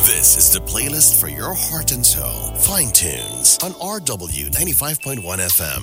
This is the playlist for your heart and soul. Fine Tunes on RW 95.1 FM.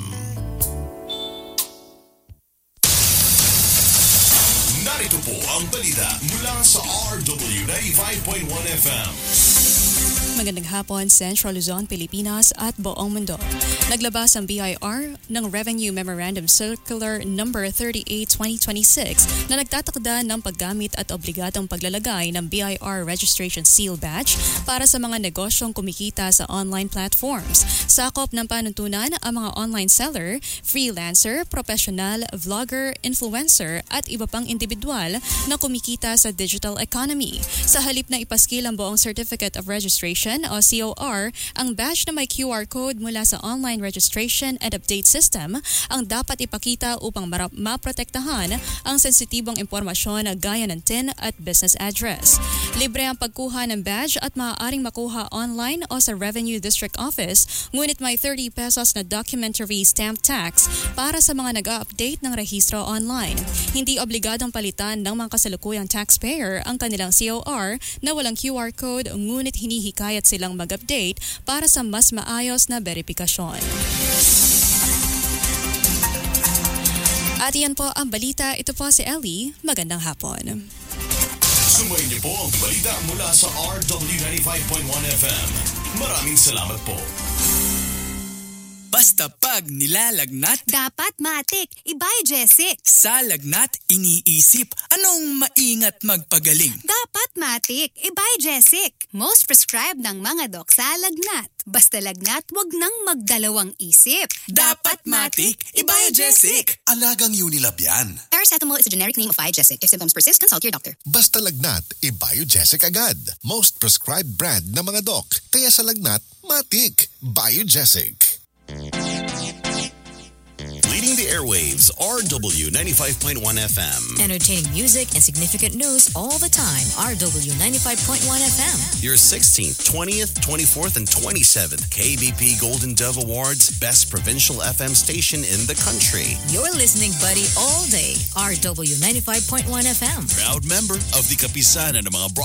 Narito po ang balita mula sa RW 95.1 FM. Magandang hapon, Central Luzon, Pilipinas at buong mundo. Naglabas ang BIR ng Revenue Memorandum Circular No. 38-2026 na nagtatakda ng paggamit at obligadong paglalagay ng BIR Registration Seal Badge para sa mga negosyong kumikita sa online platforms. Sakop ng panuntunan ang mga online seller, freelancer, professional, vlogger, influencer at iba pang individual na kumikita sa digital economy. Sa halip na ipaskil ang buong Certificate of Registration o COR, ang badge na may QR code mula sa Online Registration and Update System ang dapat ipakita upang maprotektahan ang sensitibong impormasyon gaya ng TIN at business address. Libre ang pagkuha ng badge at maaaring makuha online o sa Revenue District Office, ngunit may 30 pesos na documentary stamp tax para sa mga nag-update ng rehistro online. Hindi obligadong palitan ng mga kasalukuyang taxpayer ang kanilang COR na walang QR code, ngunit hinihikayat silang mag-update para sa mas maayos na verifikasyon. At iyan po ang balita. Ito po si Ellie. Magandang hapon. Sumayin niyo po ang balita mula sa RW 95.1 FM. Maraming salamat po. Basta pag nilalagnat, dapat matik, ibay Jessic. sa lagnat iniisip, anong maingat magpagaling? Dapat matik, ibay Jessic. Most prescribed ng mga dok sa lagnat. Basta lagnat, wag nang magdalawang isip. Dapat matik, Ibiojesik. Alagang Unilab yan. Paracetamol is a generic name of Ibiojesik. If symptoms persist, consult your doctor. Basta lagnat, Ibiojesik agad. Most prescribed brand ng mga doc. Kaya sa lagnat, matik. Biogesic. Leading the airwaves, RW 95.1 FM. Entertaining music and significant news all the time. RW 95.1 FM. Your 16th, 20th, 24th, and 27th KBP Golden Dove Awards Best Provincial FM Station in the country. You're listening, buddy, all day. RW 95.1 FM. Proud member of the Kapisanan ng mga